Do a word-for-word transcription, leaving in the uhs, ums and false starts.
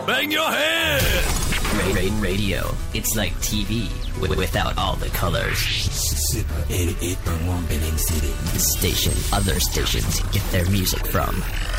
Bang your head! Ra- radio. It's like T V w- without all the colors. Super eighty-eight point one Penang City. The station other stations get their music from.